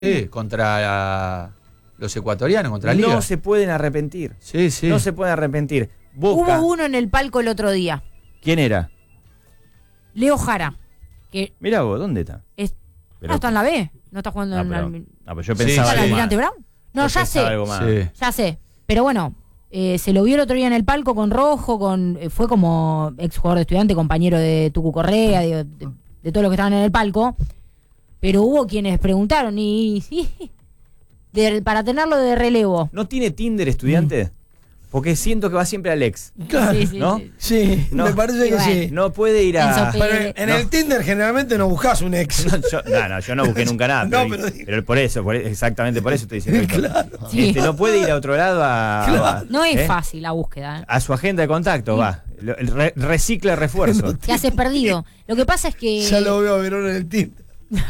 contra los ecuatorianos, contra Liga. No se pueden arrepentir. Sí. No se pueden arrepentir. Boca. Hubo uno en el palco el otro día. ¿Quién era? Leo Jara. Que Mirá vos, ¿dónde está? no está en la B. No está jugando en la... pero yo pensaba ¿Para algo Almirante más. Brown? No, Yo pensaba algo más. ya sé. Pero bueno, se lo vio el otro día en el palco con Rojo, fue como ex jugador de Estudiante, compañero de Tucu Correa, de todos los que estaban en el palco. Pero hubo quienes preguntaron, para tenerlo de relevo. ¿No tiene Tinder Estudiante? Porque siento que va siempre al ex. Claro. ¿No? Sí, No. me parece que sí. No puede ir a... Pero en el Tinder generalmente no buscas un ex. Yo no busqué nunca nada. No, pero por eso, exactamente por eso estoy diciendo esto. Claro. Sí. No puede ir a otro lado No es fácil la búsqueda. a su agenda de contacto, va. Recicla refuerzo. Te haces perdido. Lo que pasa es que Ya lo veo a Verón en el Tinder.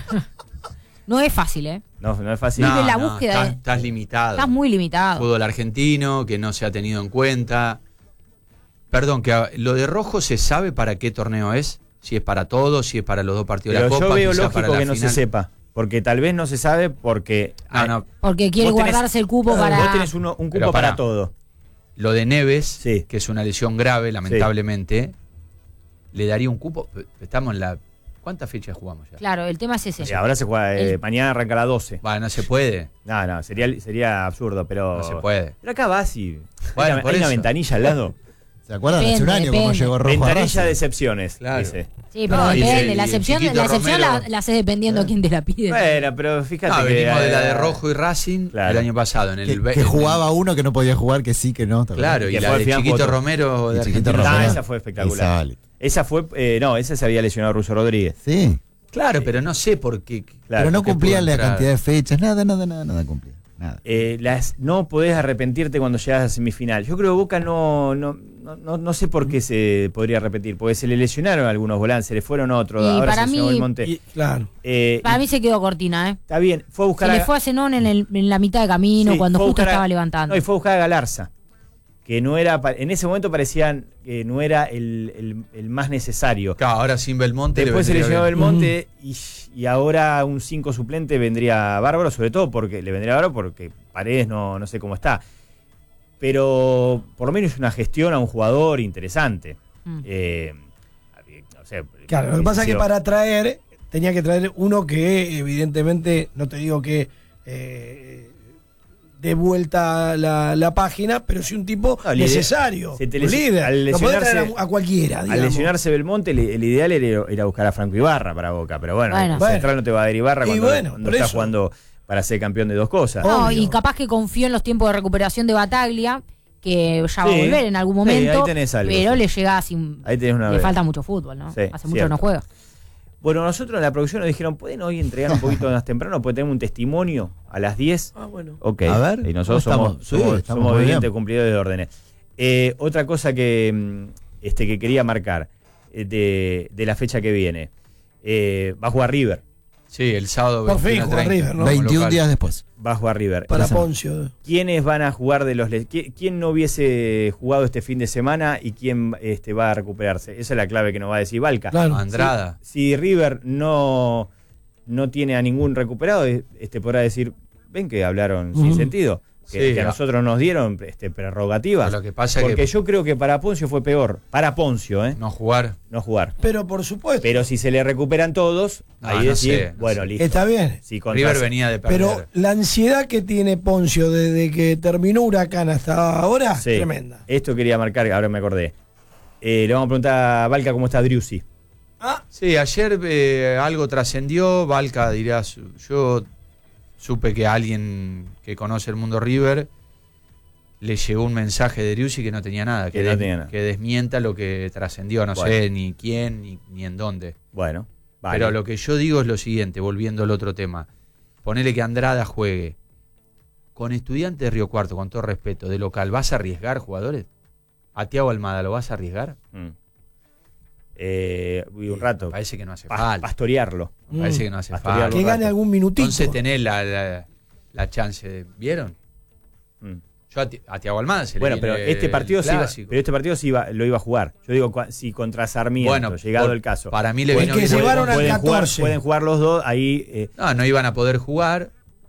no es fácil, ¿eh? No es fácil. No, la búsqueda estás limitado. Estás muy limitado. Fútbol argentino, que no se ha tenido en cuenta. Perdón, que lo de Rojo se sabe para qué torneo es. Si es para todos, si es para los dos partidos de Pero la Copa. yo veo quizás para lógico la que no final. se sepa. Porque tal vez no se sabe porque... Porque quiere vos tenés- guardarse el cupo para... Vos tenés un cupo Pero para pará. todo. Lo de Neves, Sí. que es una lesión grave, lamentablemente, le daría un cupo. Estamos en la... ¿Cuántas fechas jugamos ya? Claro, el tema es ese. Y ahora se juega... mañana arranca a las 12. Bueno, no se puede. No, sería absurdo, pero... No se puede. Pero acá vas y... Bueno, hay por una eso. ventanilla al lado. ¿Se acuerdan hace un año cómo Depende. llegó Rojo a Ventanilla Racing? de excepciones, Claro. dice. Sí, pero No, y depende. el- La y el excepción Chiquito la Romero- hace dependiendo a quién te la pide. Bueno, pero fíjate No, que... venimos de la de Rojo y Racing Claro. el año pasado. Que jugaba uno que no podía jugar, que sí, que no. ¿te acuerdas? Claro, y Que la fue al de final Chiquito foto. Romero Y de Chiquito Argentina. Romero. esa fue espectacular. Insólito. Esa fue... esa se había lesionado Russo Rodríguez. Sí, Claro, pero no sé por qué. Claro, pero no que cumplían pudo la entrar. cantidad de fechas, nada cumplía. Nada. No podés arrepentirte cuando llegas a semifinal. Yo creo que Boca no sé por qué se podría repetir, porque se le lesionaron algunos volantes, se le fueron otros, Y ahora para se lesionó mí- Belmonte. Claro. Para mí se quedó cortina, ¿eh? Está bien, fue a buscar Se le fue a Zenón en la mitad de camino, sí, cuando fue a justo buscar estaba levantando. No, y fue a buscar a Galarza, que no era, en ese momento parecían que no era el más necesario. Claro, ahora sin Belmonte. Después se le lesionó vendría Belmonte y ahora un 5 suplente vendría bárbaro, sobre todo porque le vendría bárbaro porque Paredes no sé cómo está. Pero por lo menos es una gestión a un jugador interesante. No sé, Claro, lo que pasa es que para traer, tenía que traer uno que evidentemente, no te digo que dé vuelta la página, pero sí un tipo No, necesario, se te un líder. al No podés lesionarse- traer a cualquiera, Al digamos. lesionarse Belmonte, el ideal era buscar a Franco Ibarra para Boca, pero bueno, el Bueno. central no te va a dar Ibarra Y cuando bueno, por está eso. jugando para ser campeón de dos cosas. No, Obvio. y capaz que confió en los tiempos de recuperación de Bataglia, que ya va a Sí. volver en algún Sí, momento, ahí tenés algo, pero sí. le llega sin... Ahí tenés una Le vez. falta mucho fútbol, ¿no? Sí, Hace mucho cierto. que no juega. Bueno, nosotros en la producción nos dijeron, ¿pueden hoy entregar un poquito más temprano? Porque tenemos un testimonio a las 10. Ah, bueno. Ok. A ver, Y nosotros ¿cómo somos estamos? Sí, estamos muy obedientes bien. cumplidores de órdenes. Otra cosa que quería marcar de la fecha que viene. Va a jugar River. Sí, el sábado. Por fin 21:30, juega River, ¿no? 21 local. días después. Va a jugar River. Para Esa. Poncio. ¿Quiénes van a jugar de los... ¿Quién no hubiese jugado este fin de semana y quién va a recuperarse? Esa es la clave que nos va a decir Balca. Claro. Andrada. Si River no tiene a ningún recuperado, podrá decir, ven que hablaron sin sentido, que Sí, a nosotros nos dieron prerrogativas. Lo que pasa es porque que yo creo que para Poncio fue peor. Para Poncio, no jugar. no jugar. Pero por supuesto. Pero si se le recuperan todos, No, ahí no decir, sé, no bueno, sé. listo. Está bien. Si contra- River venía de perder. Pero la ansiedad que tiene Poncio desde que terminó Huracán hasta ahora, Sí. tremenda. Esto quería marcar, ahora me acordé. Le vamos a preguntar a Balca cómo está Driussi. Ah, Sí, ayer algo trascendió. Balca dirá, yo supe que alguien que conoce el mundo River le llegó un mensaje de Driussi que no tenía nada, Que no tenía nada. que desmienta lo que trascendió. No Bueno. sé ni quién ni en dónde. Bueno, vale. Pero lo que yo digo es lo siguiente, volviendo al otro tema. Ponele que Andrada juegue. Con Estudiantes de Río Cuarto, con todo respeto, de local, ¿vas a arriesgar jugadores? ¿A Thiago Almada lo vas a arriesgar? Un rato. Me parece que no hace falta. Pastorearlo. Me parece que no hace Pastorearlo. falta. que gane algún minutito. Entonces tenés la chance de... ¿Vieron? Mm. Yo a Thiago Almada se Bueno, le pero viene este el partido clásico. lo iba a jugar. Yo digo, si contra Sarmiento, Bueno, llegado el caso. Para mí le Pues vino que bien. llevaron al pueden 14. jugar los dos ahí. No iban a poder jugar.